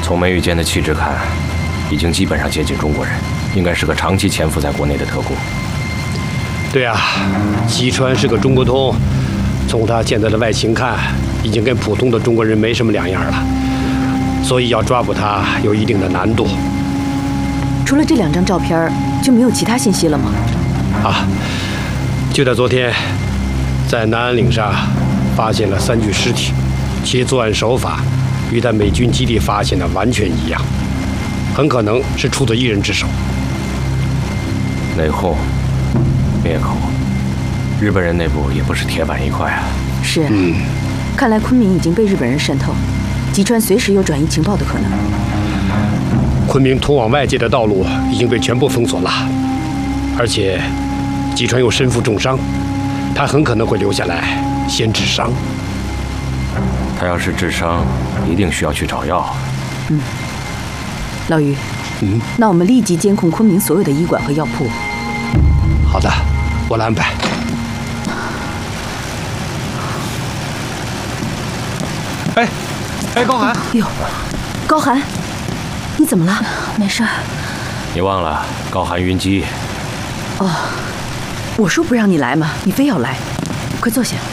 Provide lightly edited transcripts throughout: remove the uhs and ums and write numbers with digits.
从眉宇间的气质看，已经基本上接近中国人，应该是个长期潜伏在国内的特工。 对啊，吉川是个中国通，从他现在的外形看，已经跟普通的中国人没什么两样了，所以要抓捕他有一定的难度。 除了这2张照片，就没有其他信息了吗？ 啊，就在昨天，在南安岭上发现了3具尸体，其作案手法与在美军基地发现的完全一样，很可能是出自一人之手。 内讧、灭口，日本人内部也不是铁板一块啊。 是，看来昆明已经被日本人渗透，吉川随时有转移情报的可能。 昆明通往外界的道路已经被全部封锁了，而且吉川又身负重伤，他很可能会留下来先治伤。 他要是治伤，一定需要去找药。 老于，那我们立即监控昆明所有的医馆和药铺。 好的，我来安排。哎，高寒！ 哟，高寒，你怎么了？ 没事儿。 你忘了高寒晕机？ 哦，我说不让你来嘛，你非要来。快坐下，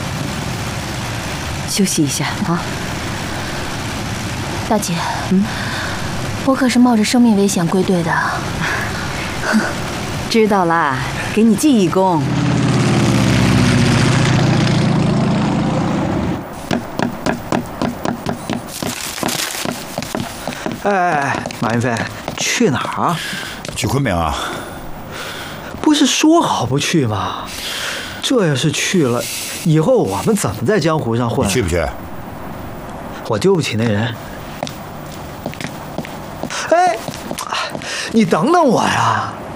休息一下啊。 大姐，我可是冒着生命危险归队的。 知道啦，给你记一功。 哎，马云飞，去哪儿啊？ 去昆明啊？ 不是说好不去吗？这要是去了，以后我们怎么在江湖上混？ 你去不去？ 我丢不起那人。哎，你等等我呀！